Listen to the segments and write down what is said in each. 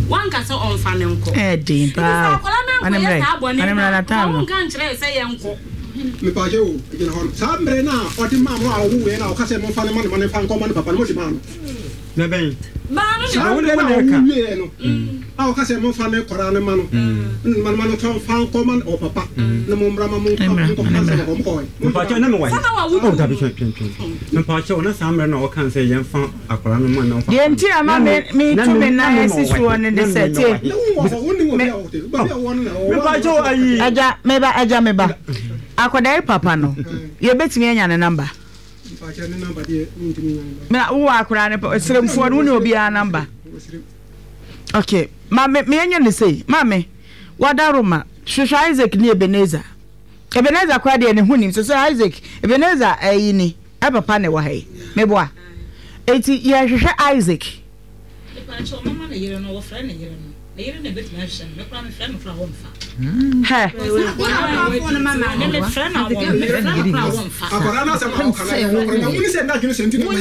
one can so on fanenko din pa anemra time kan kire say yenko me pa je o gina hon sambre na odi ma mo awu we na o ka se mo fanema man fanko man papa mo di ma na ben ba no sambre na o we no o ka se mo fanema kora ne mano man ton fanko man o papa na mo mbra ma mo ko ka se mo ko me pa je na me wa o da bi chen me pa je na sambre na o kan se yen fan akora no man na fa ye nti ama me to me na esisu on the set me pa je ayi aja meba akodai papa no ye betimi anya ne number pa je ne number de ntimi nya na wo akora ne seremfo no ne obi a number okay ma me anya ne sei ma me wadaroma Shusha Isaac ni Ebenezer kwa de ne hunim so Isaac Ebenezer ayi ni papa ne wa hai meboa eti ye hwehwe Isaac pa cho mama na yire no wo fra na yire no na yire na betima hwe me kwa me fra no fra wo mfa agora na sama o kana na muni se na junu se ntino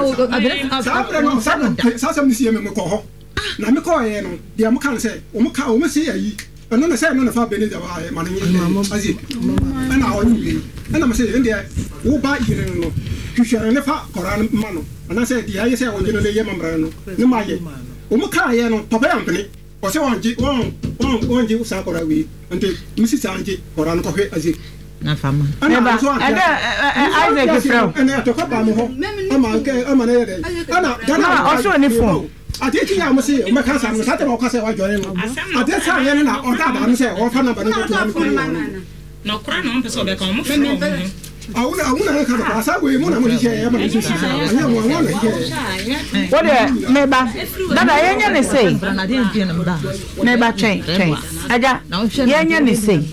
sa sa mi se me ko ho na me ko ye no dia mo kan se o mo ka o mo se ayi no na se no na fa Ebenezer wa ma no azi ana o ni ana ma se ndia wo ba yire no hwehwe ne fa kora ma no ana se dia ye se o junu le ye mamra no ne ma ye o mo ka ye no papa ya mpene o se wanji usa kora wi ante misi sanji kora no ko hwe azi na fama ana Isaac Frau ana to ka ba mo ho ama na ye de ana gana o so ni phone ateti ya mo se o me ka sa no sa te mo ka se wa jore no ateti sa ye na o ta da no se o fa na ba no to no kora no mpeso be ka mo fro awuna ka ba sa we mo na mo di ya ma ni sisi anya mo wa na ye what meba dada yenya ne sei meba chain aja yenya ne sei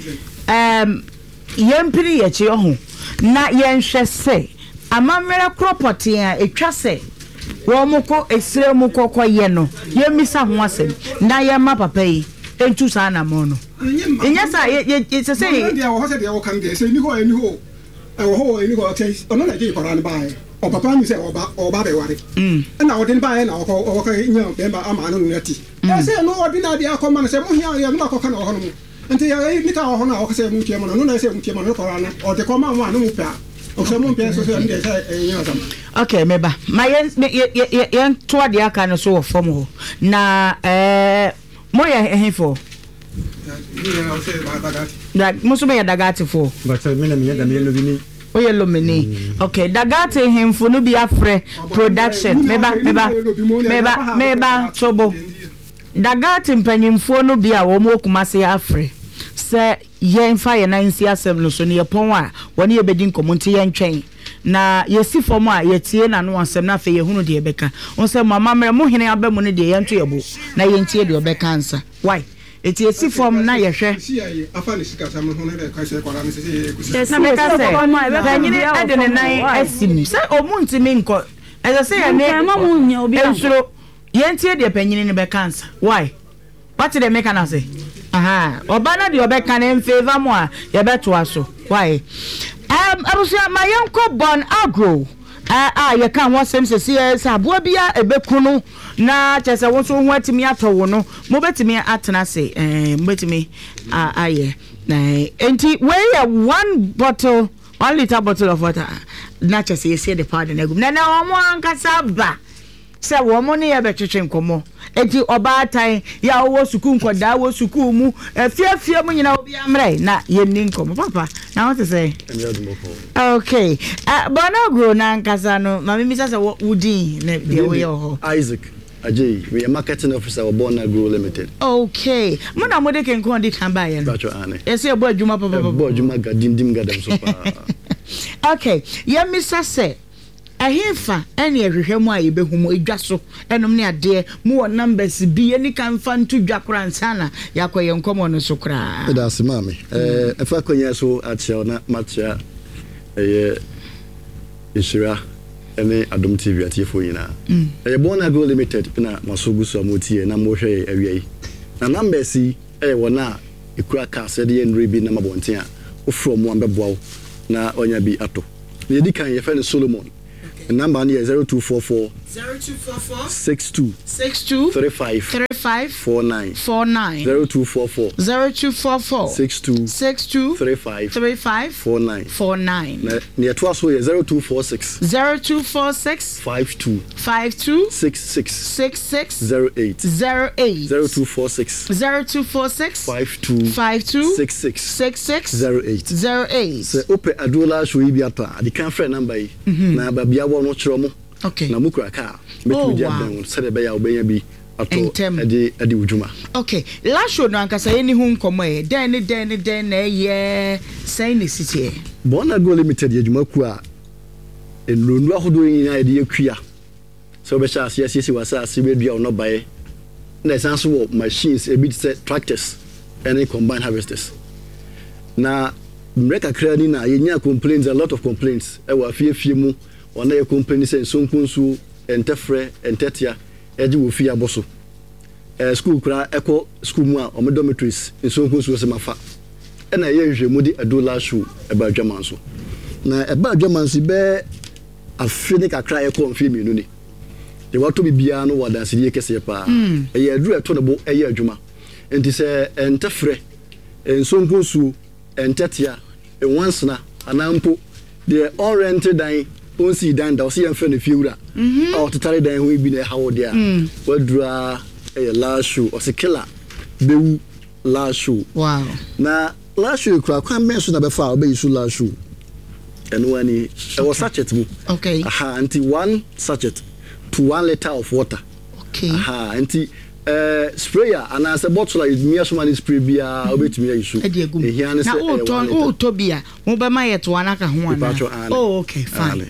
yempiri ye chi ohu na yenhwe se amamere property a etwa se wo moko esire moko koye no yemisa ho asem na yema papa yi entu sa na mo no enya sa ye se sei dia wo se dia wo kan dia se ni ho ni ho okay ono na je kora ne bae o papa mi se o ba be ware na o den bae na o ka nya be ba ama no nati e se no ordinary akoma na se mo hia ya no akoka na o hono nti ya ni ka o hono o ka se mu tie mo no na se mu tie mo no kora na o de koma mo anu mu pa o se mo pe so se ndi se nya sam okay meba ma yen to ade aka no so wo fom ho na mo ya ehifo that most of Dagati for but me na me lo bini o ye lo mini okay Dagati himfo no bi afre production meba chobo Dagati mpanyimfo no bi a wo mo kumase afre se yen fa ye na nsi asem no so ne pon a woni ye bedi nkomonti ye ntwen na yesi fom a yetie na no asem na fe ye hunu de beka on se mama mere mo hene abemu ne de ye nto yebo na ye ntie de obeka ansa why eti esi form na ye hwe afa ne sika sam ho na be ka se kwara ne se na me ka se banyine ade ne nan asim se omunti mi nko eze se ye ne mamu nya obi ensuro ye ntie de panyine ne be cancer why what did they make an say aha obana de obeka na favor mo a ye beto aso why abusia mayenko born agro ye kan ho sem se se aboa bia ebekunu na chese wo so ho atimi atowo no mo betimi atena se mo betimi aye na enti we 1 liter bottle of water na chese ye the powder na gum na omo ankasa ba se wo mo ne ye betwetwe nkomo enti oba tan ya wo suku nkoda wo suku mu fiafia mu nyina obi amre na ye ni nkomo papa na what to say okay bona grow na ankasa no mama mi say wudi na de we ho Isaac Ajay, we are marketing officer of Born Agro Limited. Okay. Mona mode ken ko ndi kan ba ye no. Ese ebo adwuma papa. Ebo adwuma gadindim gadam so pa. Okay. Ye misa se ahemfa ene ehwehwe mu aye behumu edwa so enom ne ade mu wo numbers bi eni kan fa ntu dwa kransa na yakoye nkomo no so kra. That's mami. Efa konya so atia na matia Ishira ene Adom TV atifo nyina Born Agro Limited na masogu so amotie na mo hwe awiai na numbers wona ekura ka se de enre bi na mabonten a ofro mo ambeboa na onya bi ato ye di kan ye fe Solomon number na 0244 0244 62 62 35 35 49 49 0244 0244 62 62 35 35 49 49 near to us 0246 0246 52 52 66 66 08 08 0246 0246 52 52 66 66 08 08 se ope adola show yi biata adi kan friend number yi na ba bia wo no kiro mo okay na mukura ka metu dia dan se de be ya obenya bi ato adi ujuma okay last show no ankasa yeni hu nkomo e den na ye say ne sitie bona go limited ejuma ku a enronu ahodo yin na de yakua so be sha asiasi wasa asibe dua ono bae na sanso wo machines a bit set tractors and combine harvesters na mreka krani na yenya complaints, a lot of complaints e wa fie mu ona ye complain say sonkunsu entefre entetia eji wo fie aboso school kura eko school mu a o dormitories sonkunsu se mafa e na ye hwemu di adola show e ba dwamanso na e ba dwamanso be afini kakra ye ko mfie minu ni de wato bibia no wadanse die kese pa e ye aduru eto ne bo e ye adwuma enti se entefre ensonkunsu entetia enwansna anampo de oriented dan onsi dan da osi yemfe ne fiewura o totally dan ho bi na hawo dia wadura e last show o se killer bewu last show wow na last show kura kwan men so na be fa obe yisu last show eno ani e was sachet mu okay anti one sachet to 1 liter of water okay anti sprayer and as a bottle is me so many spray bia obetumi ayisu ehia ne se o to bia mo be ma yet wana ka ho ana oh okay fine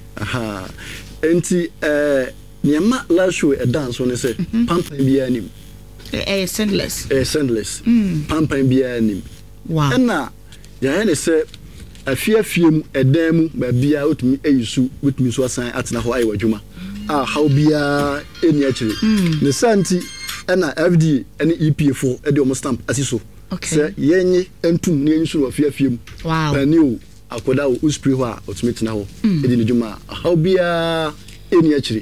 enti niema la show e dance one se pampan bia anim sendless pampan bia anim wow na ya ne se afiafiem edan mu ba bia otumi ayisu otumi so asan atena ho ayi wadwuma how bia eni akire ne santi na FD and EPA4 e de o stamp asiso se yenye entum ne yensu no afiafiem wow bani o akoda o uspray ho a otumi tena ho e de ne dwuma how bia eni akire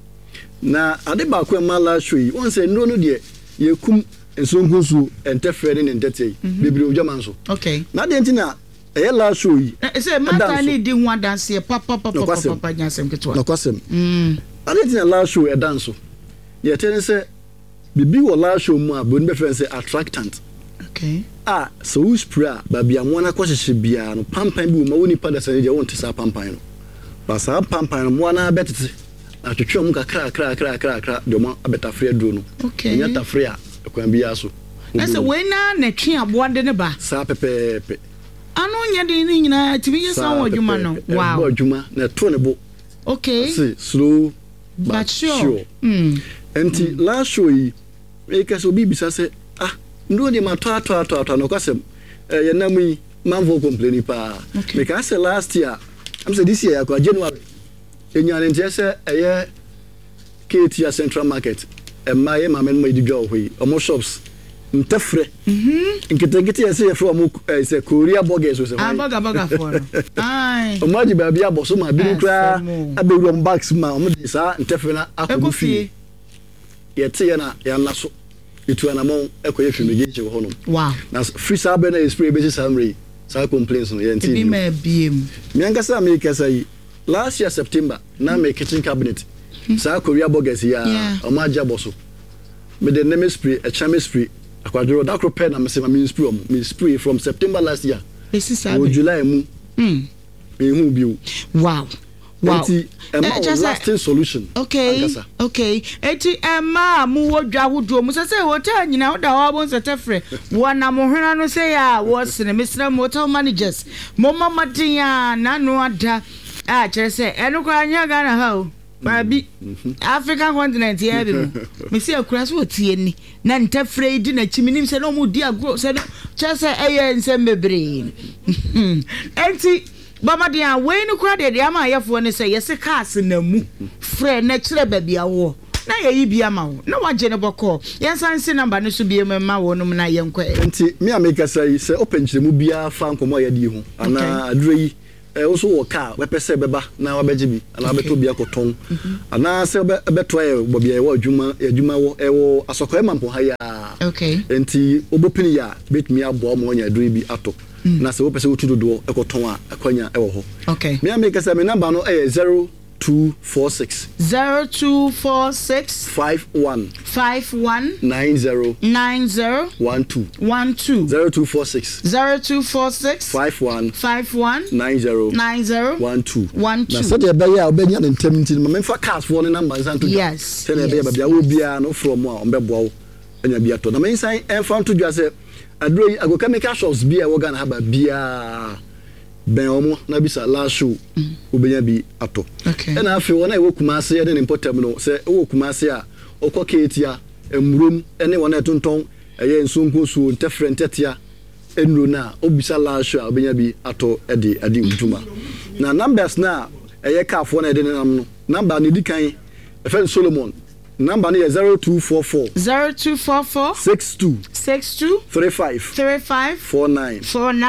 na ade ba ko ma la show yi won se no de yekum ensonkunsu entefre ne ndetei bebre o dwama nso okay na de ntina e la show yi se mata ni di ho adanse papa nyasem ketwa no kwasem ade ntina la show e danso ye tene se bibi wala show mu abon be friend say attractant okay so we spray ba bia mo na kwahye bia no pampan bi ma woni pada sane je won tesa pampan no ba sa pampan no mo na betete atwetwe mu kakra de mo abeta free duro no okay nya ta free a kwan bia so ese we na twe aboa de ne ba sa pepepe ano nya de ni nyina tibi yesa wo adwuma no wow adwuma na to ne bo okay slow but sure enti la show yi make so bibisa se ndo ni mato no kwasem ye namu manvo complain pa make I say last year I'm say this year kwa January enyane ntia se eye Ketia Central Market maye mamen mo ididwa ho yi omo shops ntefre nkete ya se from se Korea burgers so se burger for ai omo agi ba bia boso ma bi kra abewuro box ma omo de sa ntefre na akofie yete na ya naso itu anamon ekoye fumigate ho no wow na free sabe na spray be samre sa complaints no yenti bi ma biem mi angasa me kasa yi last year September na me kitchen cabinet sa Korea burgers ya o ma jaboso me de name spray a chame spray akwadro da kro pen na me se ma me spray me spray from September last year o July mu me hu biu wow just lasting solution okay eti emma mu wodwa wodo mu se hotel nyina woda wa bon se tefre wona mo hwena no se ya wo sene mesra hotel managers mo mama dia na no ada kire se enu kwa anya ga na ha o babi African continent ya bi me se akura so tie ni na ntefre di na chiminim se no mu di agro se kire se eye nsem bebre enti Bama dia we ni kura de ama ayefo ne say yesi cars na mu frɛ na kire ba bia wo na ye bia ma wo na waje ne bɔkɔ yensan si number ne so bia ma wo no na ye nkɔ enti me ameka say open kire mu bia fa nkomo ya di ho ana aduro yi also wo car we pese beba na wabeje bi ana wabeto bi akoton ana se beto e bobi e wo adwuma wo e wo asokọ emampo ha ya okay enti obopini ya betumi abo mo nya aduru bi ato na se wo pese wo tudodo ekoton a akwanya e wo ho okay me am kasa me number no e 0246 51 90 0246 51 90 na so de be ya obenya na ntam nti me fa cars for ne number santo yes se na be bia wo bia no from a ombebo wo anya bia to na me san enfam to dwa se adro ago chemical shops bia wo gana haba bia ben omo na bisa last show obenya bi ato na afi wona e wo kumase ne importam no se wo kumase a okoketia emurum ene wona etonton eye nsonko su ntefrentetia enro na obisa last show obenya bi ato ade ade ntuma na numbers na eye kafo na ede nam no number ne dikan efe Solomon number ne 0244 62 35 49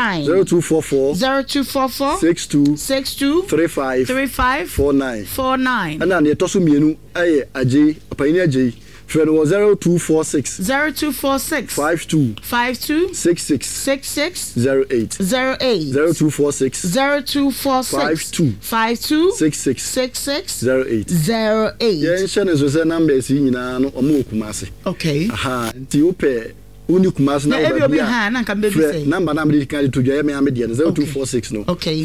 0244 62 35 49 and na to so mienu eye aje apani aje friend was 0246 52 66 08 0246 52 66 08 yeah share no say numbers nyina no omo okumase okay aha nti ope uni kumase na obi ha na kan be say number na me kan to dwa me am dey 0246 no okay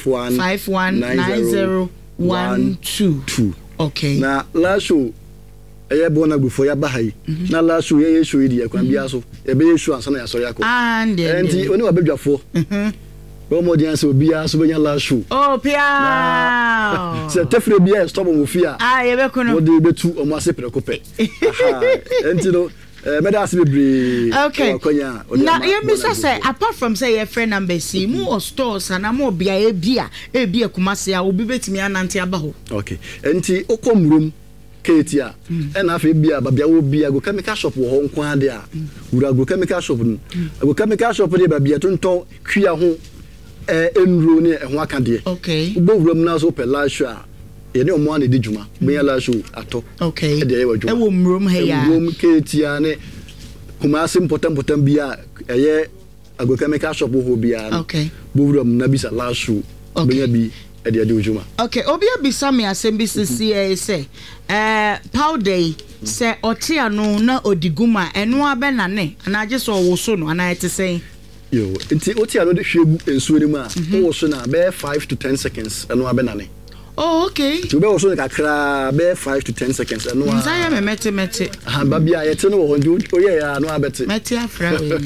5190 12 okay na last show eye bona before ya bahai na last show ye show idi akwan bia so e be show ansa na ya sori akọ enti oni wa bedwafo Bomo di anse obia so benya last show. Oh pia. Se tefre bia stop mo fia. Ye be kono. Mo de betu o mo ase prekope. Enti no me da ase bebre. Okay. Na ye mi say apart from say your friend number C mu or stores and am obia e bia kumase a obi betimi anante aba ho. Okay. Enti okomrum Ketia and afi bia babia wo bia go chemical shop wo ho nkwan de a wura go chemical shop no go chemical shop de babia tonton kwia ho enro ne ho aka de okay bo wuram na so pe la show a ye ne omo na de djuma be la show ato okay e de ye wadjuma e wo mrum he ya mrum Ketia ne kuma sim potem bia eye go chemical shop ho bia okay bo wuram na bisa la show be bi ede ujuma okay obi abisa me asembi sisi say powder say otia no na odiguma eno abena ne na age so wo so no ana ete say yo nti otia no de hwegu ensuo ni ma wo so na be 5 to 10 seconds eno abena ne oh okay to be wo so kakra be 5 to 10 seconds eno a nzaya me mete ha babia yete no wo ndu oye ya no abete mete afra we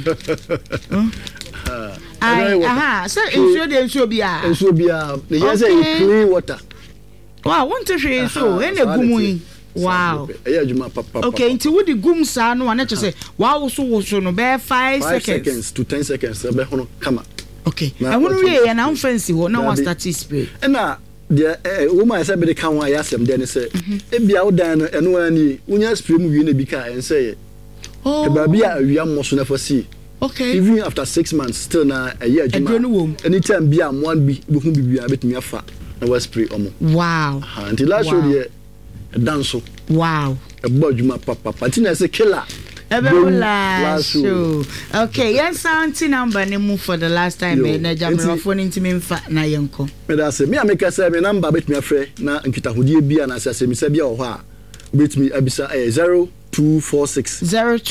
so ensuo bia the yes clean water wow want to share so ene gumu wow papa okay nti wo di gum sa no na say wow so no be 5 seconds to 10 seconds be hono kama okay I want to hear na fancy ho na one start spray na the woman say be the kan wa yasem de ne say e bia wo dan no eno ani unya spray mu wi na bi ka en say oh e ba bia awia mo so na fosi okay even after 6 months still na a year juma anytime bia mo an bi hu bibia betumi afa na was spray omo wow until last show the dance wow e bo juma papa patina say killer last show okay yes auntie number ne move for the last time na jamro phone intimi mfa na yenko me da say me ameka say me number betumi afre na nkita hodie bia na say me say bia wo ho a betumi abisa 0246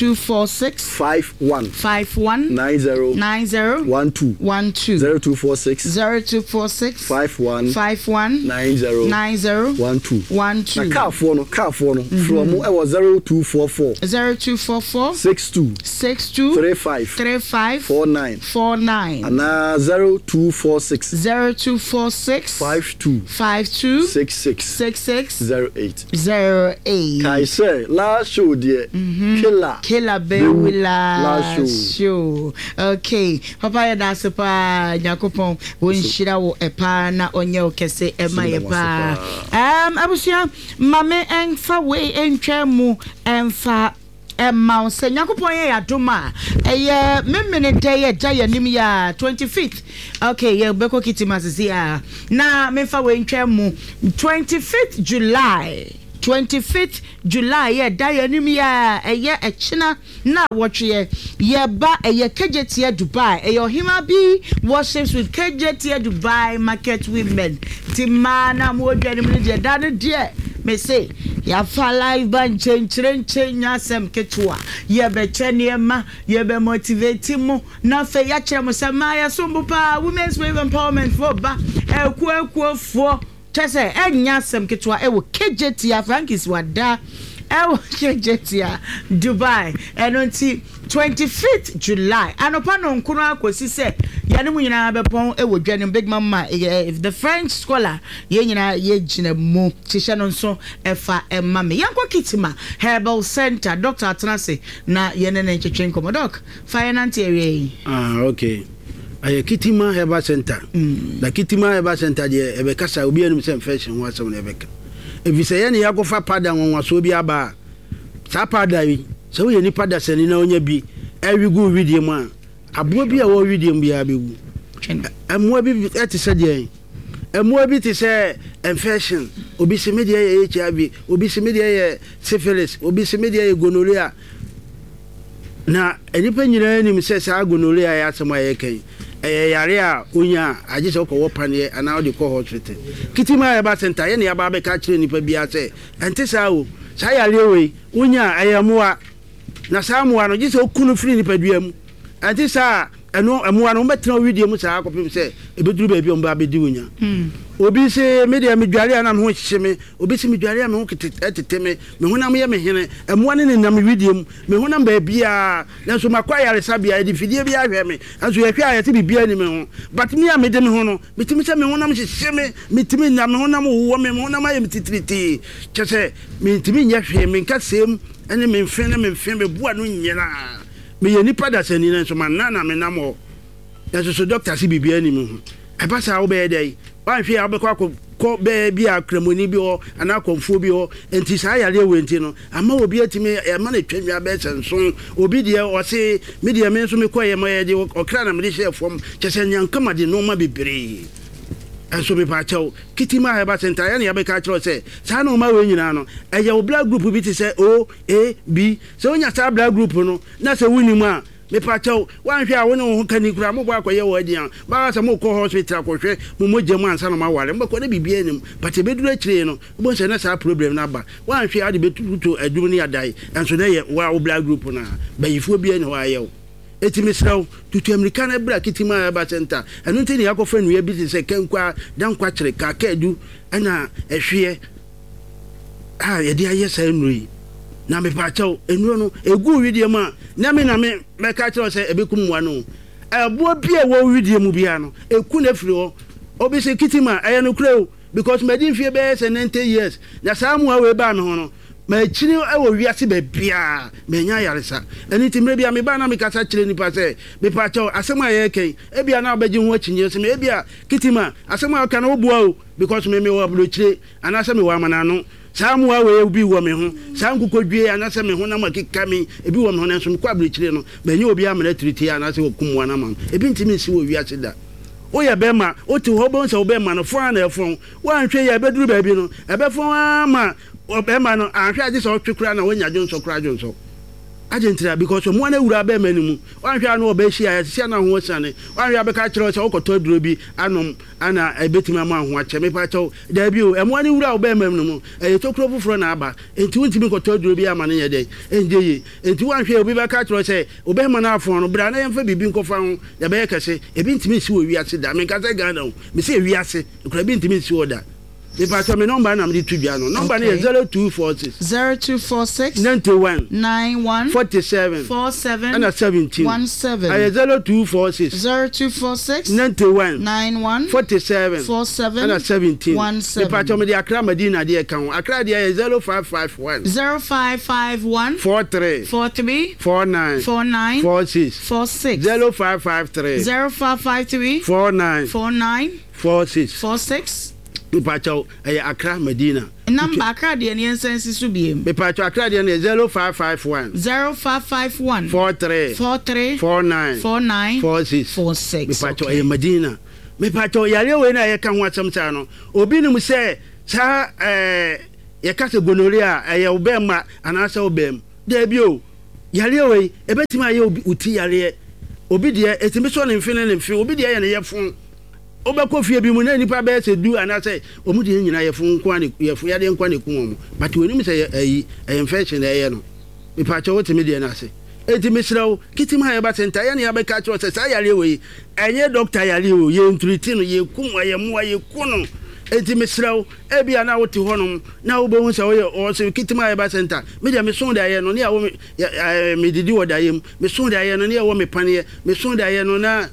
51 90 12 0246 51 90 12 na car phone no from e was 0244 62 35 49 and 0246 52 66 08 kai say last show dear killer baby last show okay papa ya da sepa yakopon won shira wo epa na onye okese ema yepa abusia mame enfa we entwa mu enfa Emma se Yakupon ya doma memene day jayanim ya 25th. Okay, yeah, Beko Kitimazia. Na mefa wenchemu 25th July. 25th July yeah dayanim ya echina na watchye ye ba KJT Dubai hima bi worships with KJT Dubai market women timana mo dwanim de dane de me say ya fa live ban chenchire nyasem ketwa ye be cheniema ye be motivate mo na fe ya kire mo sama ya sombo pa women's wave empowerment for ba ekuekuo fo chese enya sem ketwa ewo KJT Frankis wada ewo KJT Dubai enonti 25th July anopa no nkunu akosi se yane mu nyina bepon ewo dwane big mama if the French scholar ye nyina ye gina mu tisha no nso efa emame yanko kitima herbal center Dr. Atanase na yene ne nchetwen komodok finance area okay aye kitima herbal center da kitima herbal center de ebekasa obi anum sem fashion wa sem na ebeka evise ye ne yakofa pada nwanwa so bi aba sa pada wi so we ni pada sani na onya bi ewigu video mu a abo bi a wo video mu ya begu amwa bi etise de amwa bi te se infection obi se media ye HIV obi se media ye syphilis obi se media ye gonorrhea na enipa nyina ni se sa gonorrhea ya asema ye kan yare a onya age se ko pane ana o de ko hospital kitima ya ba center ye ne ya ba be ka kire nipa bia se ente sa o sa yare we onya ayamoa na sa moa no ge se okunu firi nipa dua mu ente sa eno amoa no metra video mu sa akopim se ebeduru ba bi on ba be di onya obi se media medware ana no hye obi se medware a me ho ketete me honam ye me hene amoa ne nam video mu me honam ba bia na so makwa yare sabia di fidie bia hwe me anso ye hwe ayete bibia ni me ho but me a me de me ho no metimi se me honam hye me metimi nam me honam wo me honam aye metitriti chese metimi nya hwe me nka sem ene me mfe me bua no nyina me ye nipa da sani na so manana me nam ya so doctor si bibia ni me ho abasa wo be dey wan hwe abekwa ko be bia kramoni bi ho ana konfo bi ho enti sa yare wenti no ama obi atimi e ma na twamia be senso obi de o se media me so me koye ma ye de okra na me de hye fom chese nyankama de no ma bebre enso me pa chaw kitima ha ba center ya na ya be ka chiro se sa na o ma we nyina no eye o black group bi ti se O A B so onya sa black group no na se wuni mu a me pa chaw wan hwe a woni ho kani kura mo bwa akoye wo adian ba sa mo ko hospital akohwe mo mogye mu ansa na ma ware mo ko na bibia nim but e beduru akire no bo se na sa problem na ba wan hwe ade betutu adum ni adai enso na ye wa o black group na bayifo bia ni wa ye etimi sraw tutu americana bra kitima ba center enu ntini yakofa nu ya bi se kenkwa dankwa kire ka kadu ana ehwe ye dia ye sa nuri na me pa chaw enu no egu video ma na me ka kire se ebekum wa no abo bia wo video mu bia no eku na firi ho obi se kitima aye no kure because me din fie be 90 years na samu awe ba me ho no ma chini ewo wiase be bia me nya yaresa eni timre bia me ba na me kasa chire ni pa se be pa chaw asema ye ken e bia na obaji ho achinye se me bia kitima asema aka na obua o because me wo ablo chire anase me wa mana no samu awe obi wo me ho sanku kodwie anase me ho na makika me ebi wo me ho na so me kwa ablo chire no me nya obi amana triti anase okumwa na mam ebi ntimi si wo wiase da oya bema oti hobo nsa obema no fo na efon wan hwe ya beduru ba bi no ebefon ama obema no ahwe ade so twekura na wonya jonso kura jonso agentira because mo na wura bema ni mu wan hwe na oba hia ya sia na ho sane wan hwe abeka kire so okoto duro bi anom ana ebetima ma ho ache me pa chaw da bi o emo na wura obema ni mu tokuro fufuro na aba enti wontimi koto duro bi ama ne ye de enjeye enti wan hwe obi beka kire se obema na afon no bra na yemfa bibi nkofa ho ya be kase ebi ntimi si wo wiase da me kase Ghana o me se wiase kura bi ntimi si wo da me pa chaw me number na me di tudua no number na 0246 91 47 and 17 17 I 0246 91 47 and 17 me pa chaw me di Accra Medina de kan Accra de 0551 43 49 46 0553 49 46 Mipacho Accra Medina. Number Accra the NSNC should be Mipacho Accra the 0551 0551 43 49 46 Mipacho Medina. Mipacho yale we na ye kan ho atamta no. Obi nim say sa ye kase gonorrhea ye obema anasa obem. There be o yale we ebetima ye uti yale obi de etimi so ne mfene ne mfe obi de ye ne yefun obeko fie bi mu na nipa be se du anase omu de nyina yefun kwa ne yefun yade nkwa ne kun but we nim say infection ye no mipacho wotimi de na se etimi srawo kitima ye ba center ye ne ya be ka cho se sa yale we enye doctor yale o ye ntriti no ye kum ye mu ye kuno etimi srawo e bia na woti honom na wo be hu se o se kitima ye ba center me de me son da ye no ne ya wo me didi wo da ye me son da ye no ne ya wo me pane me son da ye no na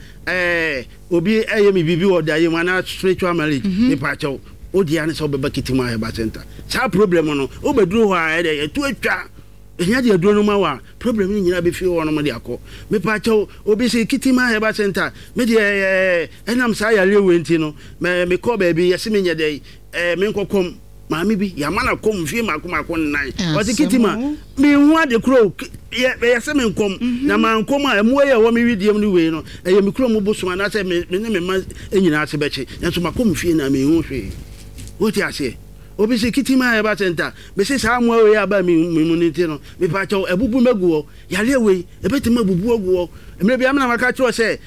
obi mi bibi wo da ye mana spiritual marriage ni pa cho o dia ne so be ba kitima ye ba center sa problem no o be duru ho a e tu atwa ehia de aduro no ma wa problem ni nyina be fi wo no mo de akọ me pa cho obi se kitima ye ba center me de enam sa ya lewe nti no me ko ba bi yesi me nya de me nkokom maami bi ya mana kom fi makoma nan o se kitima me hu ade kro ye se me nkom na man kom a emu ye wo me widiem ni we no ye me kro mo boso na se me ne me ma enyina ase beche enso makom fi na me hu hwe o ti ase obi se kitima ye ba center be se sa mo we aba me muniti no me pa cho ebubu maguo ya lewe ebetima bubu aguo emre bia na maka cho se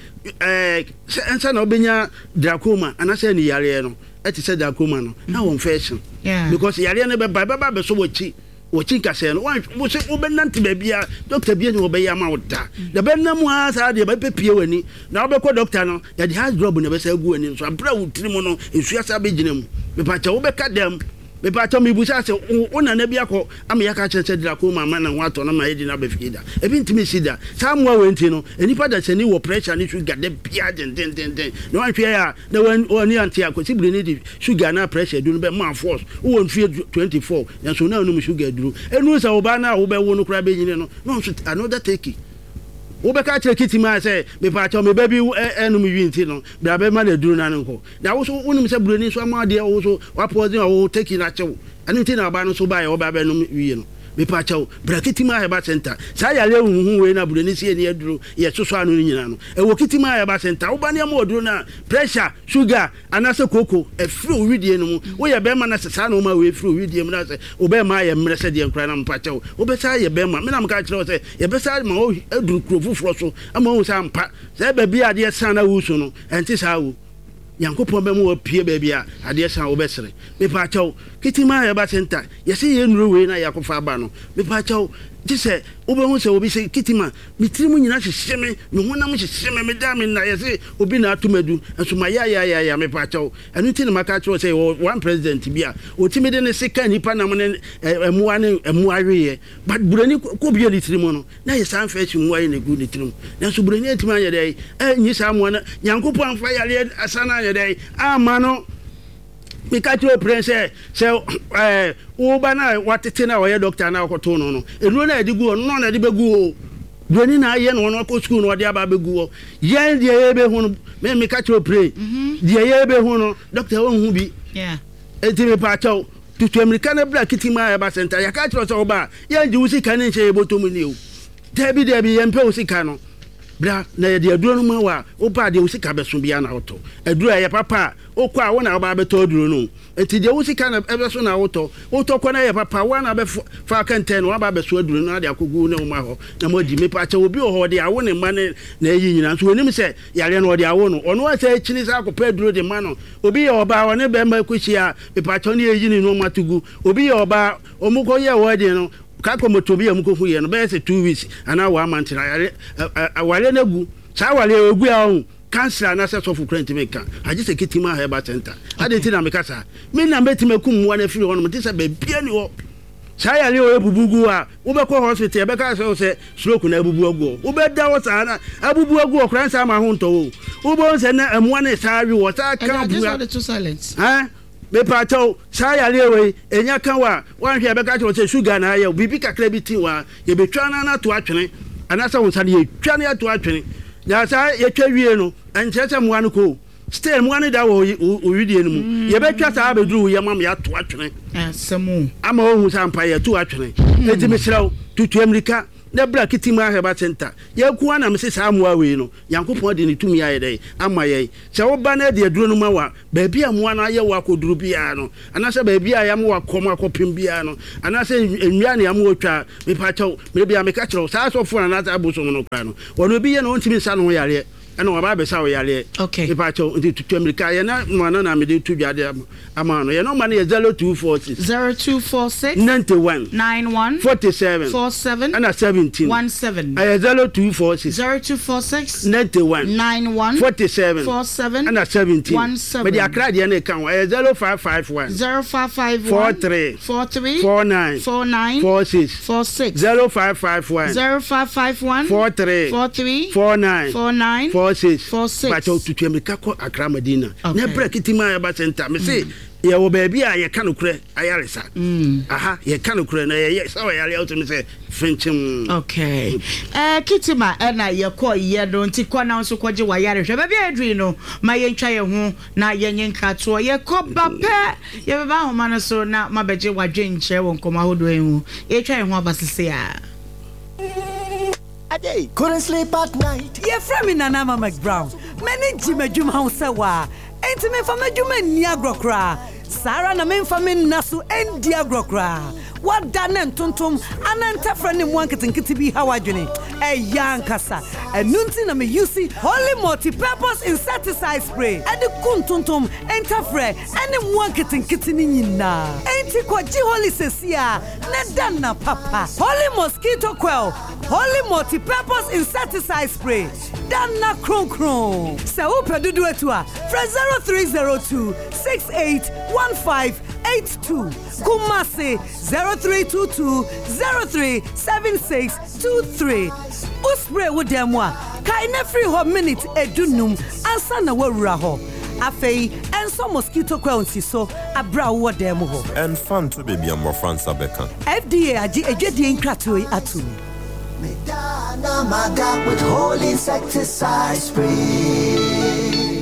ensa na obenya glaucoma anase ni yare no eti se glaucoma no na won fashion because yare no be baba be so wochi kase no wo se obenante ba bia doctor bia ni obeya ma woda da be na mu ha sa de ba pepie wani na obekọ doctor no ya di hard job na be sa gu wani so abra wutiri mu no esu asa be gina mu me pa cha obeka dem me pa cha me busa se ona na bia ko am ya ka chenche glaucoma ma na wato na ma yedi na be fikida e bi ntimi sida sa mu awenti no enipa da cheni wo pressure ni sugar de bia den no wan hwe ya na wani anti akosi bure ni di sugar na pressure du no be ma force wo mfie 24 ya so na no sugar duru enu sa oba na wo be wo no kura be nyine no no so another take wo be ka kire kitima se me pa cha me ba bi enu mi winti no bra be ma na duru na nko na wo so wonu se bure ni so ma de wo so wa pause wo take na chew anu ti na ba no so ba ye wo ba be no wi no me pa cha bra kitima he ba center sa ya le hu we na bure ni se ni aduru ye so anu ni nyina no e wo kitima he ba center wo ba ne ma oduru na pressure sugar anase koko e free widie no mu wo ye be ma na sa no ma we free widie mu na se wo be ma ye mre se de nkra na mpa cha wo be sa ye be ma me na mka kire wo se ye be sa ma wo aduru krofufro so ama wo sa mpa se ba bi ade sa na wo so no enti sa wo yankopon be mu opie ba bia ade sa wo be sere me pa cha kitima ya ba center yesi ye nuru we na yakofa ba no me pa cha dise obe hu se obi se kitima mitiri mu nyina hyehyeme me honam hyehyeme me da me na yesi obi na atumadu enso ma ya me pa cha enu ti na maka cha say one president bia otimi de ne sika nipa na mo ne emu awe but burani ko bia litiri mu no na yesa anfa chi mu aye ne gu litiri mu na so burani atimi anya dai nyi sa mo na yankopon anfa yale asana anya dai ama no mi ka tro prince se wo ba na watete na wo ye doctor na ko to no enu na edigu no na de begu o doni na ye no no ko school no de aba begu o ye de ye be hu me mi ka tro pray de ye be hu no doctor wo hu bi enti me pa chaw tutu america na bra kitima ya ba center ya ka tro so ba ye nji usika ne nche ye botomu ni o debi ye mpe usika no bra na ye de aduro no ma wa o ba de usika beso bia na oto aduro ye papa o kwa wo na ba beto aduro no enti de usika na ebeso na oto ko na ye papa wa na be fa kenten wa ba beso aduro na de akogu na ma ho na mo di me pa cha obi o ho de awo ne ma ne na yi nyina so onim se yare no de awo no ono wa se chini sa ko pedro de ma no obi ye oba wo ne be ma kuchia me pa cha ne yi ni no matugu obi ye oba omuko ye wo de no kako motobi amuko hu ye no be se 2 weeks ana wa month na yare awale na gu sa wale ogu a hu cancer na se sofu krenti meka aje se kitima ha ba center ade ti na meka sa me na betima kum mu na firi hono mti se be bia ni ho sa yale o ebubugu a wo be ko hospital be ka se stroke na ebubu agu wo be da wo sa na abubu agu okran sa ma ho nto wo bo se na amuwa na sa wi wo sa kan bu ha me pa cho sa ya lewe enya kan wa wan hwe be ka cho se sugar na ya bibi kakra bi tin wa ye be twa na to atwene anasa won sa ye twa na to atwene ya sa ye twa wie no enche se mo an ko still mo ane da wo owidie no mu ye betwa saa beduru ye mam ya to atwene asemu ama ohu sampa ye to atwene enti me siraw tutu America na bra kitima heba center ye kuwa na me se saa moa we no yankopon de ne tumi aye dai ama ye se wo ba na de aduro no ma wa ba bia moa na ye wa koduru bia no anase ba bia ya mo wa koma akopem bia no anase enwia ne am wotwa me pa chaw me bia me ka kiro saa so fo na ta aboso no kwa no wono bi ye no ntimi sa no yare ana wa ba be sa wo yare me pa chaw ndi tutu America ye na no na me de tu dwade ama no ye no ma na ye 0246 91 47 and 17 0246 91 47 and 17 but the accra de na kan 0551 43 49 46 0551 43 49 46 but to America ko Accra Medina na brakitima ya ba center me say ye wo baby a ye kanokure ayaresa aha ye kanokure na ye sawa yare out me say finchim okay kitima na ye ko ye do nti ko na so koje wa yare hwe baby adri no ma ye ntwa ye ho na ye nyenka to ye ko bape ye ba ho ma no so na ma beje wa dwenche won koma hodo hu ye twa ye ho abasese a Ade couldn't sleep at night. Ye frame na Mama McBrown. Many jimejuma ho se wa. Enti me fama juma ni agrokra. Sara na me fama naso endi agrokra. What done tontom ananta frani mwanketenkiti bi hawadwene. Yankasa. Enunti na me use holy multi-purpose insecticide spray. Ade kuntontom entafre ene mwanketenkiti ni nyina. Enti kwaji holy sesia ne dana papa. Holy mosquito coil. Holy multi-purpose insecticide spray. Dana kron. Se upe dudu etua. Fra 0302 681582. Kumasi 0322 037623. Uspray with them wa. Kaine free ho minute edunum ansa na wawura ho. Afei enso mosquito coil so abra wo dem ho. And fun to baby am France abeka. FDA agi ejedi nkrato atu. Medana maga with holy insecticide spray.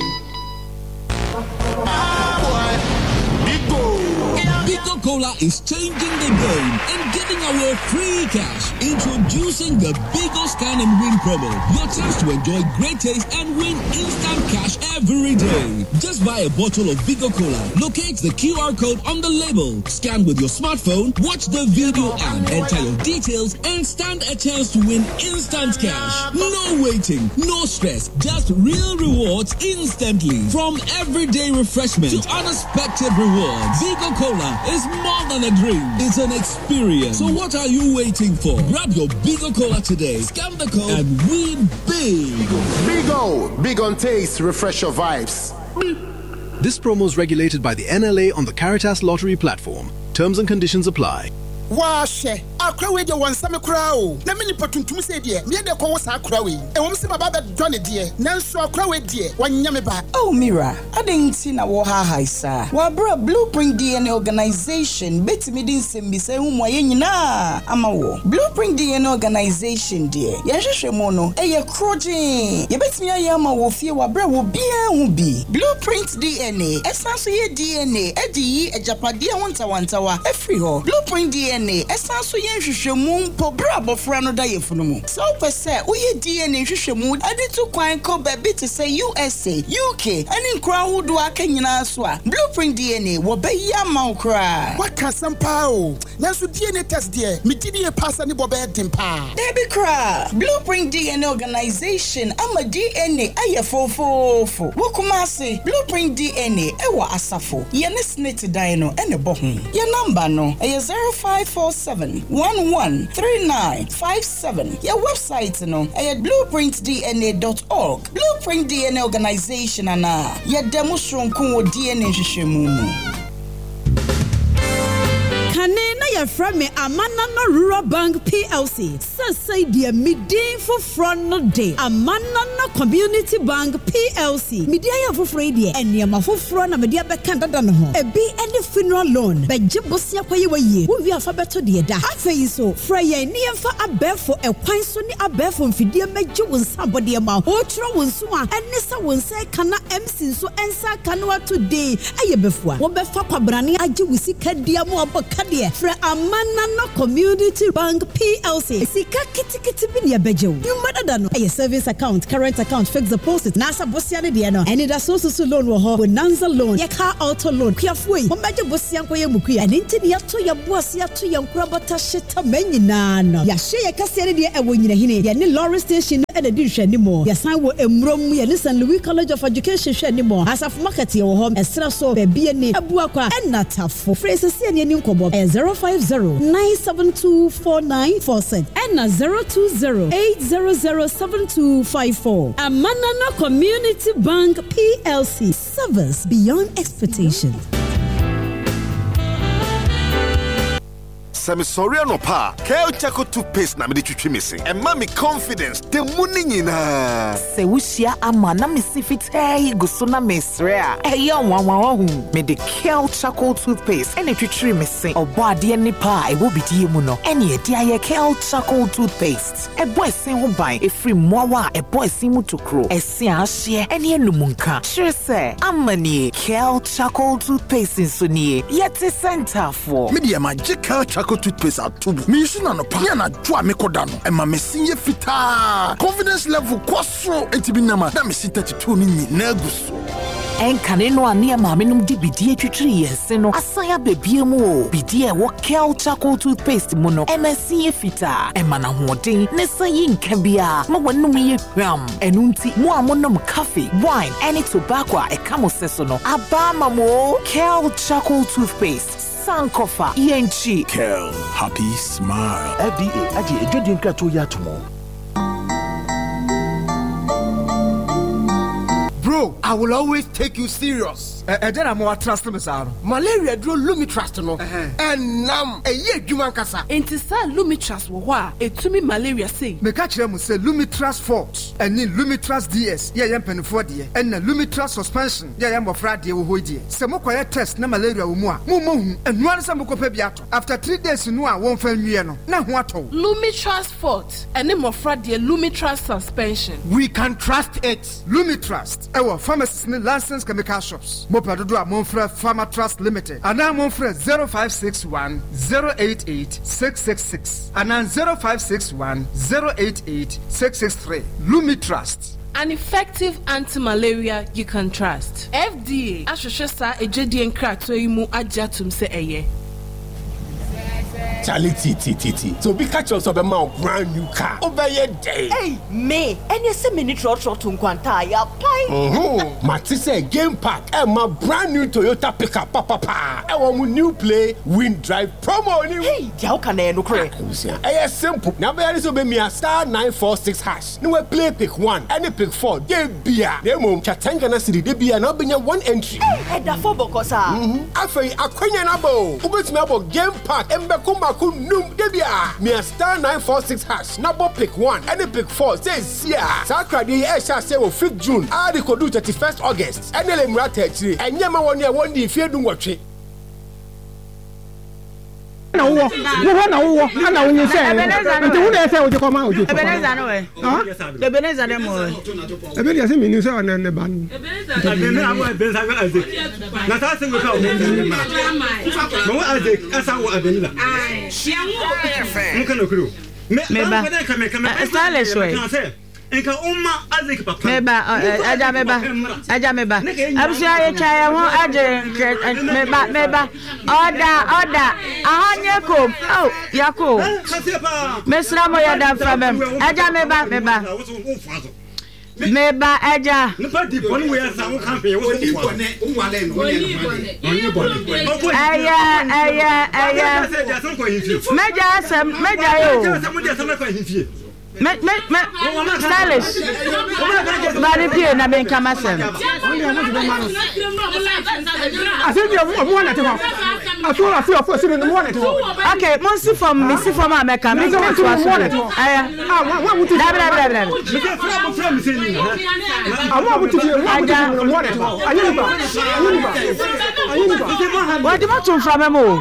Bigo Cola is changing the game and giving away free cash. Introducing the Bigo Scan and Win promo. Your chance to enjoy great taste and win instant cash every day. Just buy a bottle of Bigo Cola. Locate the QR code on the label. Scan with your smartphone, watch the video and enter your details and stand a chance to win instant cash. No waiting, no stress, just real rewards instantly. From everyday refreshment to unexpected rewards, Bigo Cola is more than a drink. It's an experience. So what are you waiting for? Grab your Bigo Cola today. Scan the code and win big. Bigo. Big on taste. Refresh your vibes. This promo is regulated by the NLA on the Caritas Lottery platform. Terms and conditions apply. Washe akra we de wansame kra o na meni patuntum se de me de ko wasa akra we e wom se baba be dwane de nanso akra we de wanya me ba. Oh Mira, adenti na wo ha haisa wa bra Blueprint DNA organization betimi din sembi se hu mo ye nyina ama wo Blueprint DNA organization de ye hwehwe mo no e ye krojin ye betimi aye ama wo fie wa bra wo bia hu bi Blueprint DNA esanso ye DNA edi yi ejapade wontawantawa efri ho Blueprint DNA esanso ye hwehwemu mpo bra bofra no da ye funu mu so pese uye DNA hwehwemu ade to kwan ko ba bi te say USA UK ani nkra hudu aka nyina so a Blueprint DNA wo ba ya ma nkra waka sampa o nanso DNA test de me DNA pass ani bo ba dempa Debi kra Blueprint DNA organization ama DNA aye fofofo wo kuma se Blueprint DNA e wo asafo ye ne snit dan no ene bo ho ye number no e 0547113957. Your website no at blueprintdna.org. Blueprint DNA organization ana ya demonstration ko DNA hwehwemu. Kane na ya from me Amanana Rural Bank PLC. Say dear midin for front no day. Amanana Community Bank PLC. Media for Frady and Yama for front of media back Canada home. A be any funeral loan. But Jibosia Paye, who we are for better dear. Half a so Freya near for a bear for a quine sunny a bear from Fidia make you somebody amount. Otro will swan and Nessa will say Kana MC so answer Canoa today. Aye before. What befa Brani Aji we see Kadiamo Abakadia for Amanana Community Bank PLC. Sika Kitty Binia Bejo. You mother than a service account, current account, fixed deposit, Nasa Bosiana Diana, and it is also loan with Nanza loan, your car auto loan, Kiafui, Omaja Bosian Koyamuki, and Intinia to your Bosia to your Krabata Shita Menina. Yashia Cassidia and when you Yanni Lawrence Station and edition anymore. Yes, I will Mrom, Yanis Louis College of Education anymore. As of market your home, Estraso, BNA, Abuaka, and Natafo. Phrases and Yankobo, 050-972-4947 and 020-800-7254. Amanana Community Bank PLC. Service beyond expectation. Sami sorry no pa. Kel Chaco toothpaste na me twitwi missing. And mommy confidence the money nyina. Se wushia ama na me sifit guso na mesre a. Eya wanwa hu. Me de Kel Chaco toothpaste ene twitwi missing. Obo ade ni pa e wo bidie mu no. Ene e dia ye Kel Chaco toothpaste. E boy sen ho ban e free mowa e boy sen mu tokro. E se ahye ene enumunka. Sure say amani Kel Chaco toothpaste so nie. Yet center for. Me dia magic Kel Chaco toothpaste atubu. Me use na no pa na dwa me koda no. E ma me sinye fita. Confidence level kwaso entibi na ma. Na me sin 32 ni na guso. En kaneno ani ma menum di bidie twitri yese no. Asanya bebie mu o. Bidie wo Kel Chaco toothpaste mu no. E ma sinye fita. E ma na hoden ne sayi nka bia. Ma wanum ye hwam. Enu nti mo amonom coffee, wine, any tobacco e kamo seso no. Aba mamo Kel Chaco toothpaste. Sankofa ENG Kel happy smile FDA aje ejodi nkrato ya tomo. Bro, I will always take you serious. Then I'm more trust me, sir. Malaria drew Lumitrust no. And nam a year Juman Kasa. Enti sa Lumitrust wo wa etumi malaria say. Me catch them say Lumitrust Forte and then Lumitrust DS. Yeah, yam pen for die. And the Lumitrust suspension. Yeah, yam of Friday wo hoidie. Se mo kwaya test na malaria wo mu a. Mo hu. And one sam ko pe biato. After 3 days no a won fan wie no. Na ho ato. Lumitrust Forte and then mo Friday Lumitrust suspension. We can trust it. Lumitrust. Our pharmacists and licensed chemical shops. Mopadodo a Monfre Pharma Trust Limited. And now Monfre 0561 088 666. And now 0561 088 663. Lumitrust. An effective anti-malaria you can trust. FDA. Ashosha ejedi enkrato imu ajatum se eye. Charlie T. So be catch us up a brand new car. Over your day. Hey, me. And you see mini trot to Quanta, ya pie. Matisse Game Park and my brand new Toyota pickup, papa. I want new play, wind drive promo. Hey, how can I no cray? It's simple. Now there is obey me a *946#. No play pick 1, any pick 4. They be a demo. Chatangana City, they be an open 1 entry. Hey, the 4 bokosa. I feel a queen abo. Ubet me about Game Park and Bekumba. Num debia me a *946#. Number pick 1 any pick 4 says yeah. Saturday Esha say 5th June. I could do 31st August. And ele mrata chi enyema won ye won di fie du nwotwe. Na wo ana wonye say nti wo na say wo jekoma wo jekoma Ebeneza no we Ebeneza dem wo Ebeneza say me ni say ona ne ban Ebeneza awo Ebeneza ga aze na ta se ngoka o mo aze asa wo Ebeneza hia wo nka no kuro me ba stylish way Enka umma aze papa meba aja meba abusha ye chaya ho aje meba order ahanye kom oh yako mesra mo ya da from aja meba aja nipa di boni we asa wo campaign wo di boni aya meja yo stylish bari pie na ben kama sem asem dia mo na te ho Aso for sitting in the morning. Okay, Monsi from Missy from America. Me go to us. What would you what do you want from a move?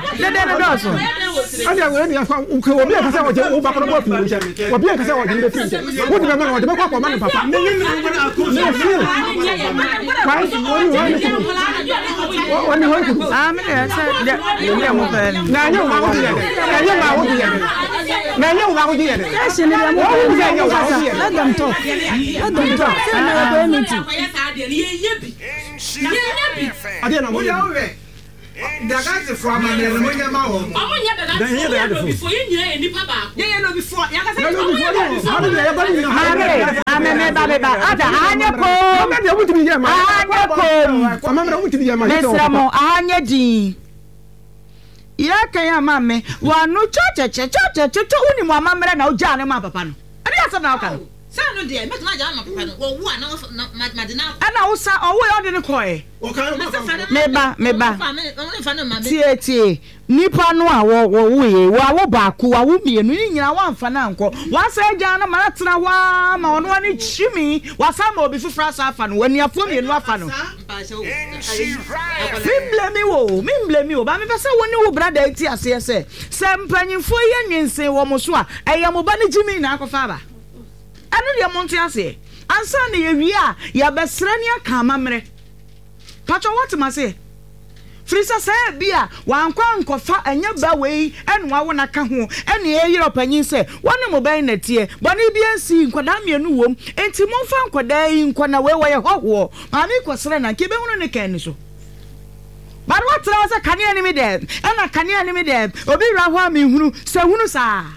Let them talk. Sano dear, make my jam papa. Well, one of Madina. And I was all in the coy. Meba. Nipa no a wo baako wa wo mienu nyina wa mfa na nko wa sa gya na maratena wa ma ono ani chimi wa sa ma obi fufra sa afa no wani afo mienu afa no me blame wo ba me pese woni wo brada eti ase se mpanyimfo ye nwense wo mo so a eye mo ba ne gimi na akofa ba anu de monte ase ansa na ye wi a ya besra ne aka mamre pacho what ma say Frisa say bia wankwa nkofa anya ba wei enwa wo naka ho ene ye European say wone mo ban na tie bone bia nsi nkwada mienu wom enti momfa nkwada yi nkwana we wo ye hoho ma mi kwosere na ke be hunu ne kan ni so but what tell say kania ni me dem ena kania ni me dem obi ra ho ami hunu se hunu sa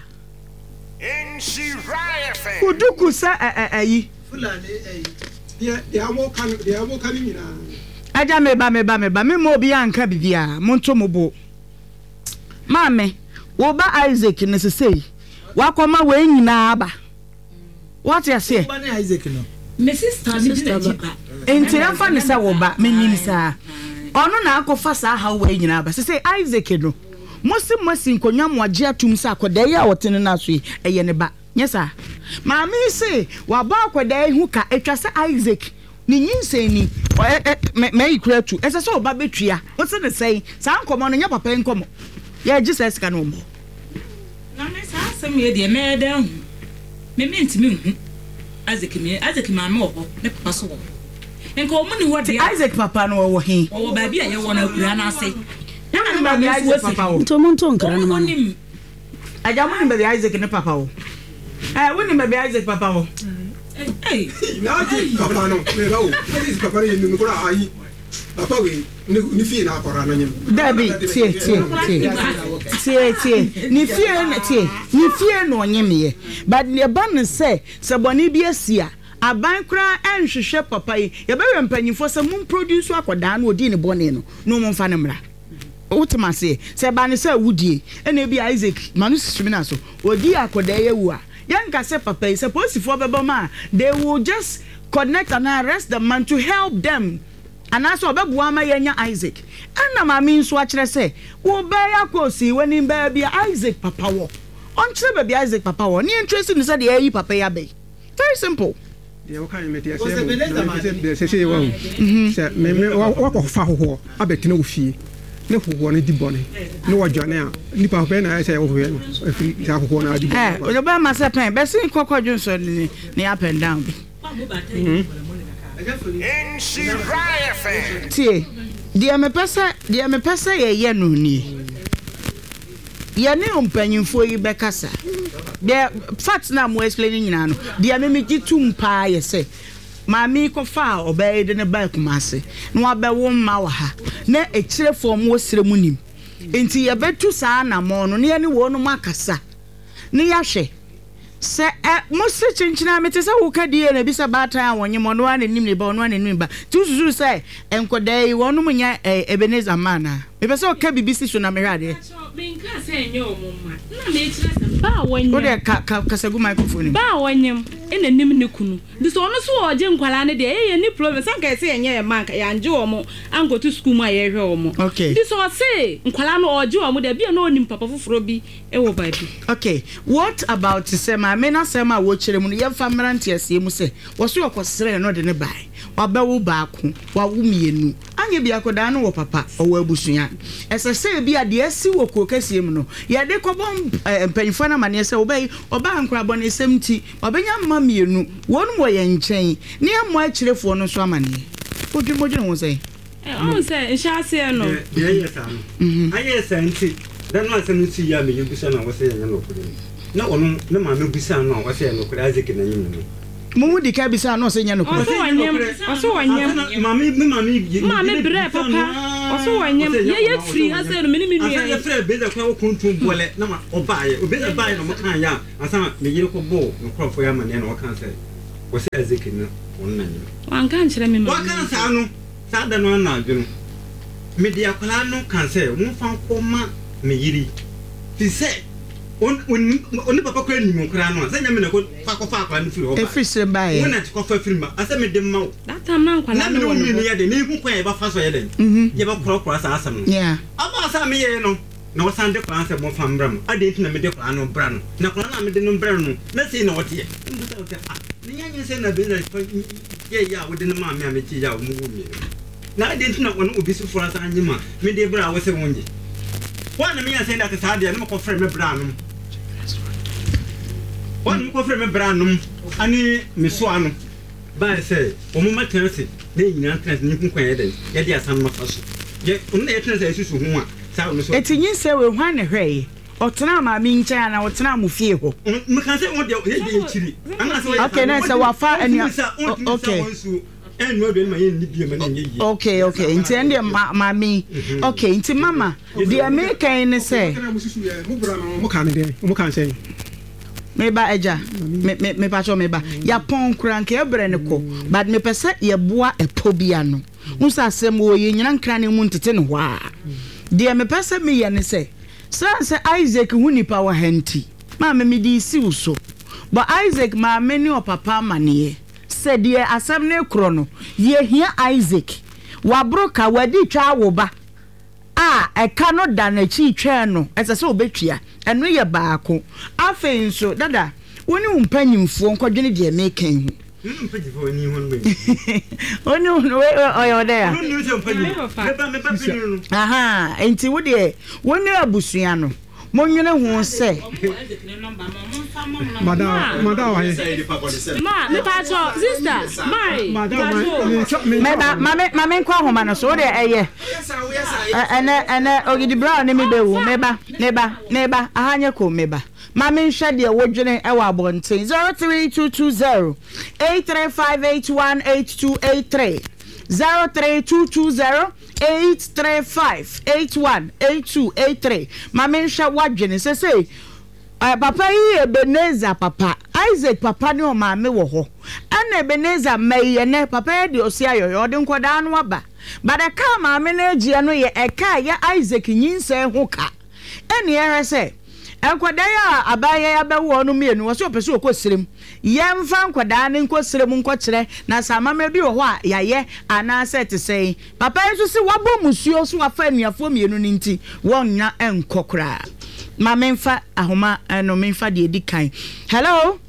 kuduku sa ayi fulani ya mo kan nyina aja meba me mo bi anka bibia monto mobo mame wo ba Isaac nesesei wakoma we nyina aba what you say ba ne Isaac no me sister ba enti afa ne se wo ba menim sa ono na akofa sa ha we nyina aba sesei Isaac no mosi nkonwa mo age atum sa akoda ya wotene na so eye ne ba nyesa mame se wa ba akoda hu ka etwa se Isaac ni nyinse ni me ikura tu ese so ba betua o se ne sei sa nkomo no nya papa nkomo ya Jesus ka no mbo na me sa asem ye de me da hu me ntimi hu Isaac ma me wo ne papa so wo enko mo ni wo de Isaac papa no wo he wo ba bia ye wo na akura na ase na ba Isaac papa wo to mo nton kra no ma aja mo ni ba Isaac ne papa wo wo ni ba Isaac papa wo Hey, now papa no, me go. This papa ni mi ko ayi. Papa we ni fi na akora no nyem. Dabi, tie. Ni fie no nyem ye. But le ban say boni bi asia. Aban kra enhwehwe papa yi. Ye be mpanyimfo se mum produce akoda na odi ne bone no. No mum fa ne mra. Utima se ban say wudie. Ena bi Isaac manu sisumina so. Odi akoda ye wu a. Young say papa is supposed to for Baba, they will just connect and arrest the man to help them. And that's what Babuama Yanya Isaac. And I mean, so actually say, well, Baya Kosi when in baby Isaac Papa. On baby Isaac Papa, ni interested in the air Papa Yabe. Very simple. The say, walk of Faho, I bet no fee. Ne ho ne di bone ne wodwane a nipa ho na say wo ho no afiri ta ho na di bone o ba ma se pen be sin kokkodun so ni up and down bi tie dia me pesa ye no ni ye ne ompanyimfo yi be kasa de fact na mo explain nyina no dia me gitum pa ye say Mami ko fa obey de ne ba kumase no abewo mma wa ha na ekire fom wo sire munim enti ye betu saa na mo no ne wo no makasa ne ya hwe se mo se chinchina mete se wo kadie na bi se bata wonye mo no anim ne ba no anim ba tususu se enkodai wo no munya Ebenezer mana me be se o ka bibisi so na me hwade me nka se enye o mo ma na me ekire se ba wonye o de ka sagu microphone ba wonye ena nim ne kunu ndi so ono so oje nkwala ne de ye ni problem sanka se yenye ye manka ya anje omo ango to school ma ye hwe omo ndi so se nkwala no oje omo de bia no onim papa foforo bi e wo ba bi. Okay, what about sema me na sema wo kire mu ye fa mrante ase mu se wo so yakosere no de ne bai wabawo baako wawo mienu anye bia koda no wo papa owo abusua ese se bia de asi wo kokase mu no ye de kobom mpanyfo na mane se obai oba nkra bone semti obenya mma mienu wonu wo ye nchen ne ammo akirefo no so amane odwumodwun wo se on se nshase no ye yes am aye senti dan no asem si ya me yebusa na wo se ye no kure na onu na ma me busa na wo se ye no kure azike na nyim no mumu di ka bisa no se nya no kure oso wanyem mami bre papa oso wanyem ye free ha se no mini mini ya free beza kwa wo kuntum bole na ma obaye obeza baye no mo kan ya asama me yire ko bo no krofo ya mane na wo kan se wo se azike na won na nyim wan kan kire me wa kan sa no sa da no na adwenu me dia kwala no kan se mo fa ko ma me yiri ti se on papa ko ni mo kra no sanya me na ko fa kwa no firi ho ba efise bae wona ti ko fa firi ma asa me de ma that time na kwala no ni ya de ni hu kwa e ba fa so ye de ye ba kro sa asam no yeah aba sa me ye no na wo san de kwa se mo fa mbram ade nti na me de kwa no bra no na kwa na me de no bra no na sei na wote ye ni nya se na be na ye ya wo de no ma me a me ti ya wo mu mi na ade nti na wono obi su fura sa anyima me de bra wo se wonje wana me ya se na ta sa de na ko fra me bra no one ko frame branum ani mesoano ba say o mo matense na nyina trans ni kun kwan ye de asan ma faso ye on na ye trans asusu hu a sa no so etinyin se we hwan ne hwe otena ma mi ncha na otena mu fie ho me kan say on de ye de chiri ana so okay na say wa fa ani okay enwo de ma ye ni bia ma na ye okay nti ende ma mi okay nti mama de american ne say mu bra no mu kan de mu kan say meba eja me pacho meba ya pon kranke ebre ne ko but me pese ye boa epobia no unsa asem wo ye nyina nkran ne mu ntete ne ho a de me pese me ye ne se Isaac hu nipa wa hanti ma me di si uso but Isaac ma me ni o papa mane se de asem ne kro no ye hia Isaac wa broka wadi twa wo ba eka no da na chi twa no ese se obetwia eno ye baako afen nso dada woni umpanyimfo nkodwene de mekan hu mpanyimfo ni hon me oni oyo de ya aha enti wo de woni abusua no monwene hu se madam wa ma me pa cho sister mai mama nkwa homa no so de eye ene ogidi brown ne me bewu meba ahanye ko meba mama nhwe de wodwene e wa abonten 03220 835818283 03220 835818283 mama nhwe wadwene se papa yi Ebenezer papa Isaac papa ne o maame wo ho ana Ebenezer maye ne papa de osia yoyo de nkoda no aba bada ka maame na agia no ye eka ya Isaac nyinse ho ka ene ere se nkoda ya abaye ya bewo no mienu wo so opese okosirem yemfa nkoda ne nkosirem nkokire na samama bi wo ho a yaye ana set sei papa yi so si wabo musuo so afa anuafo mienu ninti wonnya enkokra ma menfa ahoma no menfa de edikan hello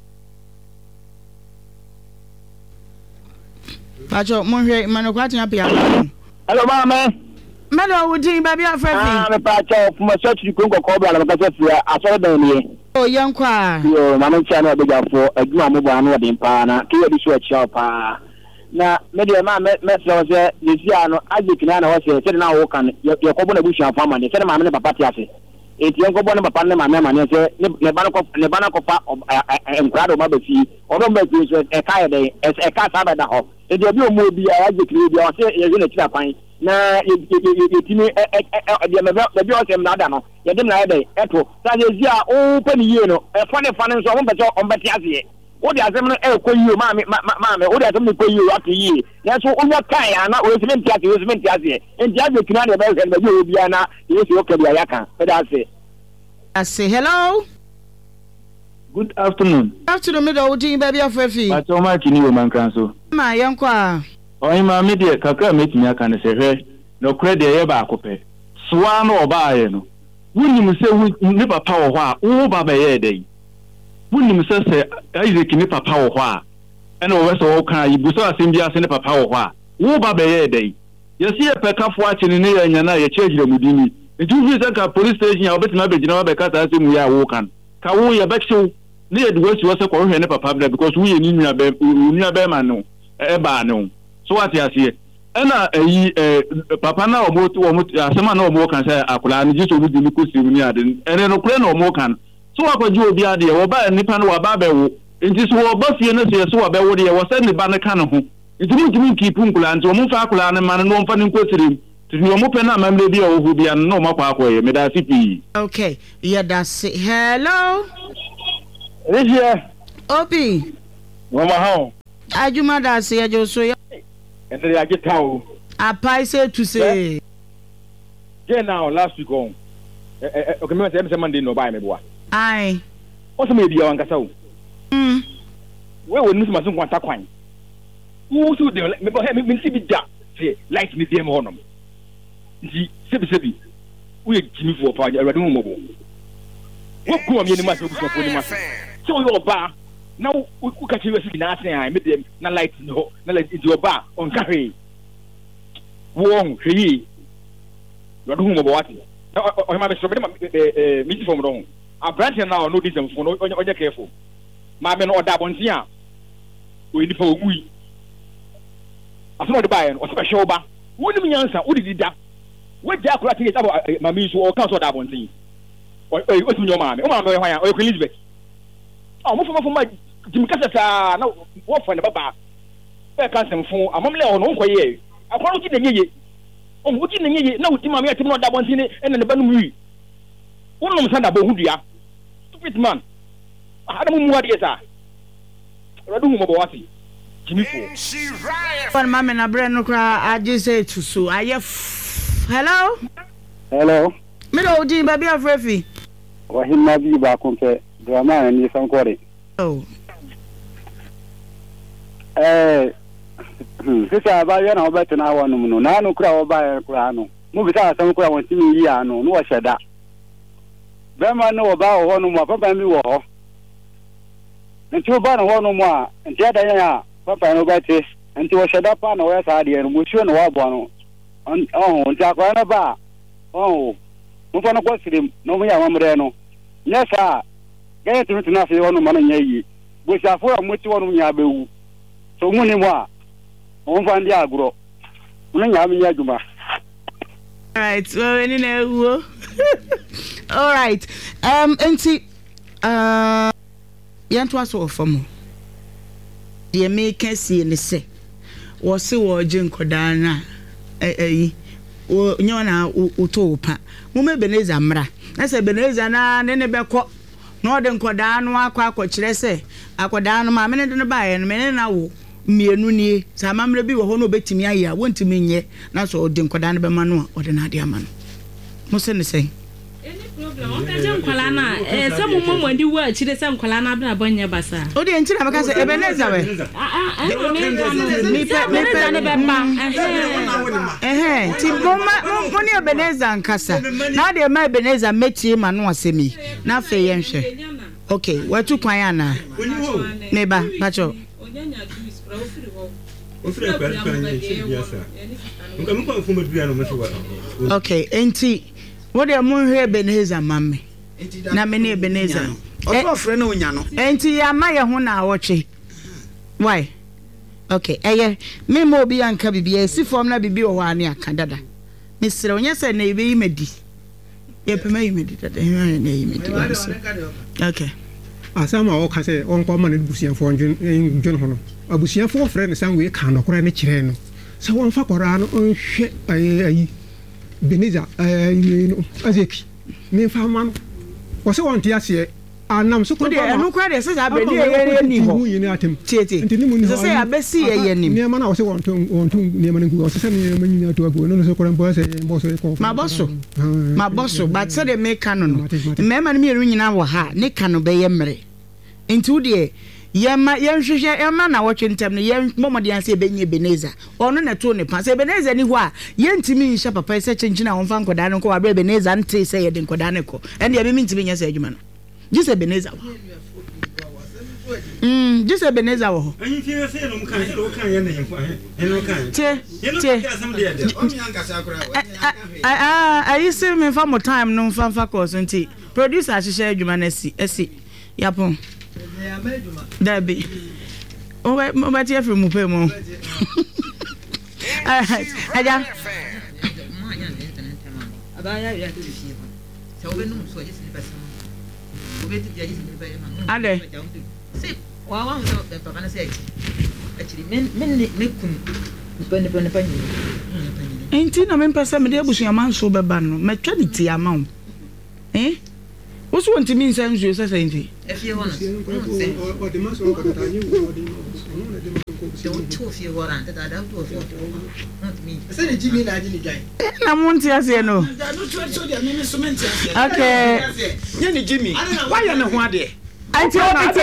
pacho monhwe manokwati na pia hello mama melo wudi baby afrefi me pacho kuma search ko bla na ka search asoro dan ni o yankwa yo mama ntia na obejafo aduma mo bwa no de mpa na ke yedi so achi pa na me de ma me so se lisia no ajikina na wo se na wo kan ye ko bo na busha fa ma ne se na mama ne papa ti ase etiyen ko bo ne papa ne mama ma ne se ne ba na ko fa enkrado ma be fi odo mba ti so e ka ye de e ka sa ba da ho e de obi o mo bi a ajikina bi o se ye je na tira kwan na yetimi de me be o se na da no ye de na ye de eto sa je zia o pe ni ye no e fa ne nso o be so o be ti ase o de asem no e ko yi ma o de asem no ko yi o ati na so o nya kan ya na o se menti ase enti ase kina de be se be o bia na ye se o ke bia ya kan e da ase hello Good afternoon. Afternoon, me do din baby afafi. But o ma kini wo mankran so. Ma yenko a. O ma me de kakra metimi aka ne se hwe. No kra de ye ba akopɛ. Soa no oba aye no. Wunim se ni papa wo hɔ a, wo ba ba ye dai. Wunim se Isaac ni papa wo hɔ a. Ɛna wo se wo kan yi buso asem bia se ni papa wo hɔ a. Wo ba ba ye dai. Yesi ye pekafo a chini ne ye nya na ye chejire mudini. Nti fi se ka police station a obetima be gina ba ka ta se mu ya wo kan. Ka wo ye bekyew ne ye duwa si wo se ko hwe ne papa bla because wo ye ni nua be ma no e ba no. So what you see? Ena papa na omo asema na omo kan say akula ni jiso bi ko si ni ade ene no kure na omo kan so akwaji obi ade wo ba nipa no wa ba be wo nti so wo ba fie na so wa be wo de wo se ne ba ne kan ho nti mu ntimi keep nkula nti omo fa akula ne man no mfa ne nkosirim nti omo pe na amamle bi o hu bia no makwa akoye me da sipi. Okay, yeah, that's it. Hello Regia Obi mama how ajuma da se ya jo so ya and they are get how I say to say now last week on okay me say Monday no buy me boa ai o so me bia wan kasa o we wonu so maso kwanta kwan wo so de me bo he me bi da say light me dem honom nti sebi we jimi for pa awade mu mobo wo ku am ye ni ma so ku so ni ma so yo ba na wo ka chiwe siki na asen ai me dem na light no na light di oba on ka hwe wo hwe awade mu mobo wati o ma be so be mi ti fom don a branch na no dis fo no onye careful ma me no oda bonti a o ni fa ogui aso de bae no o se be hwe oba wo ni nyansa wo di da we ja akura ti abo mami so o kan so da bonti o ti nyo ma me o ma me hwan o Queen Elizabeth o mo fo ma jimi kasa sa na wo fa ne baba e kan sem fo amamle o no ko ye akwa uti na nyeye o uti na nyeye na uti ma me atim no da bonti ne ene ne banu wi wo no msa da bo hudua stupid man ada mu mu ade sa radu mu bo wasi jimi fo for mama na bre no kra aje say to so aye. Hello me do din baby afrefi wa hinna bi ba kun fe drama ni san kore sisa ba yana obete na wonu mu no na no kura oba kura no mu bi sa san kura won timi yi ano no wo sheda be ma no oba ho no mu papa mi wo ho nti oba no ho no mu a nti ada ya papa no bete nti wo sheda pa na wo ya sa de no mu shu no wa bo no nti akwa na ba mo fa no ko sirim no mu ya mamre no nyesa gaya tumi tuna se wono mano nyayi bo shafo ya muti wono nya bewu so mu ni mo a mo fa ndi agro mo nya me nya juma. All right, so any na wo all right enti yanto aso ofamo de me kesi ne se wo se wo je nkoda na wo nyona uto pa mo me Beneza mra na se Beneza na ne beko no de nkoda no akwa kire se akoda no ma me ne de no bae no me na wo mienu ni sa mamre bi wo ho no betimi aye a wontimi nye na so de nkoda no be ma no o de na de ama no mo se ne se problem o ka je nkwala na se mo mo ndi wo a chire se nkwala na abna bonye basa o de nchira baka se Ebeneza we ti mo ni Ebeneza nkasa na de ma Ebeneza metie ma no asemi na fe yenhwe okay watu kwan ana neba pacho onyanya juice pra ofiri ho ofiri kwa biasa nka mo kwa fumo dua no mo so wa okay enti wo de mo hwe Ebeneza mamme na me ni Ebeneza o to ofre na onya no enti ya ma ye ho na awotwe why okay me mo bi anka bibia si form na bibi o wa ne aka dada mesre onye se na ibe yimedi ye pema yimedi dada na yimedi okay asama o ka se on ko ma ne busianfo njon hono abusianfo frɛ ne sanwe ka no kora ne kyerɛ no se won fa kora no on hwɛ ayi Beneza azeki me fa ma no wo se won ti ase anam so ko de enu kwa de se abedi ye ni ho tieti se se abesi ye ni ne ma na wo se won ne ma ngu wo se ne ma nyina to abu no so ko mbo se ko ma boso but se de me kanu no me ma ne me ru nyina wo ha ne kanu be ye mere into the Yama Yanshia Emma na watching time yen Momadian say Benny Beneza or no na to ne pass Beneza anywhere yen to me shop a price changing on Fanco Danico or Beneza and say it in Kodanico and you mean to be your segment. Just a Beneza. Just a Beneza. I used to me for more time no fan facos and tea. Producer she share humanity. Yapon. Debbie. Oh, but you from Mupemo. What's one to mean sense you say anything? If you want to okay. Jimmy, why you not one day? Auntie,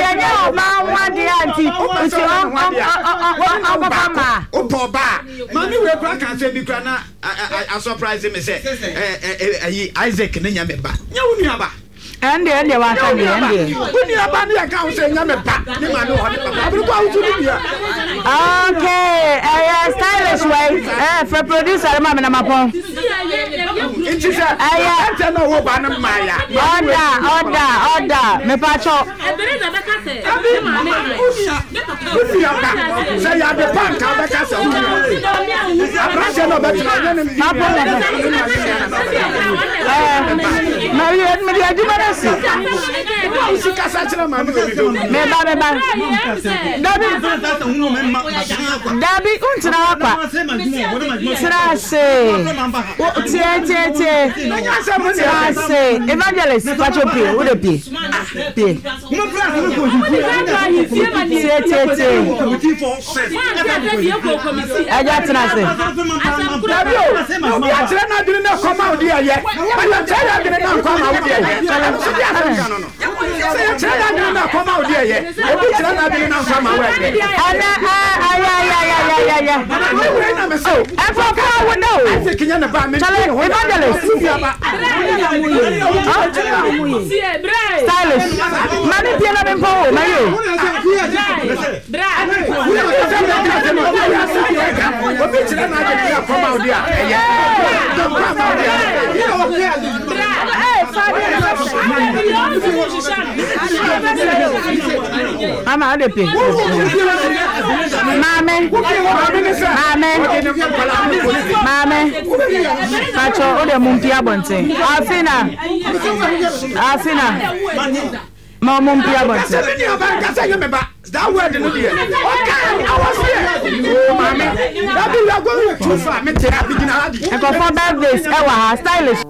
Mommy will crack and say, I surprise him. Say, Isaac, and Yameba. And then they want to be ended. When you are banning account saying, I'm a back. Okay, stylish way for producer, Mamma Mapon. Order, me pacho. Say you have the punk out the castle. Evangelist, what you pay? What you pay? I got to say. Stylish. Mani piano ben po, mayo. I'm out of it. Mame. Pacho, ode mumpia bonte. Asina. Mumpia bonte. That word in the okay, I was here. Oh, mommy. That you are going too far. Me tell you, I begin. And for birthdays, stylish.